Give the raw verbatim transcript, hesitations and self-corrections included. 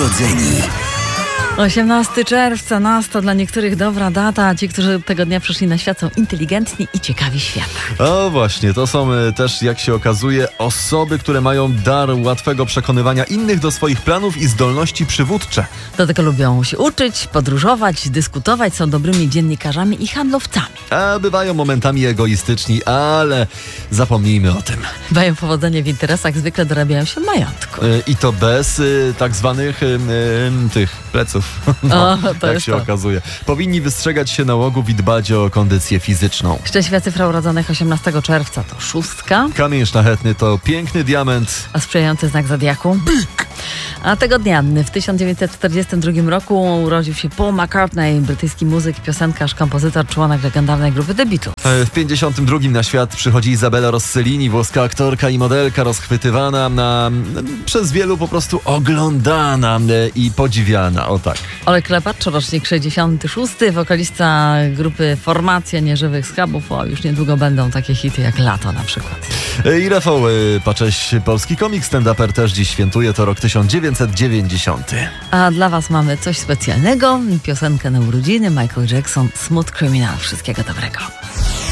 Urodzeni. osiemnastego czerwca, nas to dla niektórych dobra data. Ci, którzy tego dnia przyszli na świat, są inteligentni i ciekawi świata. O właśnie, to są y, też, jak się okazuje, osoby, które mają dar łatwego przekonywania innych do swoich planów i zdolności przywódcze. Do tego lubią się uczyć, podróżować, dyskutować, są dobrymi dziennikarzami i handlowcami. A bywają momentami egoistyczni, ale zapomnijmy o tym. Mają powodzenie w interesach, zwykle dorabiają się majątku. Y, I to bez y, tak zwanych y, y, tych pleców. No, O, to jak jest się to. okazuje. Powinni wystrzegać się nałogów i dbać o kondycję fizyczną. Szczęśliwa cyfra urodzonych osiemnastego czerwca to szóstka, Kamień szlachetny to piękny diament. a sprzyjający znak zodiaku byk. A tego dnia w tysiąc dziewięćset czterdziestym drugim roku urodził się Paul McCartney, brytyjski muzyk, piosenkarz, kompozytor, członek legendarnej grupy The Beatles. W pięćdziesiątym drugim na świat przychodzi Izabela Rossellini, włoska aktorka i modelka, rozchwytywana, na, przez wielu po prostu oglądana i podziwiana. O tak. Olek Klepacz, rocznik sześćdziesiąty szósty, wokalista grupy Formacja Nieżywych Schabów. O, już niedługo będą takie hity jak Lato na przykład. I Rafał Pacześ, polski komik, stand-uper, też dziś świętuje, to rok tysiąc dziewięćset dziewięćdziesiąty. A dla was mamy coś specjalnego, piosenkę na urodziny, Michael Jackson, Smooth Criminal. Wszystkiego dobrego.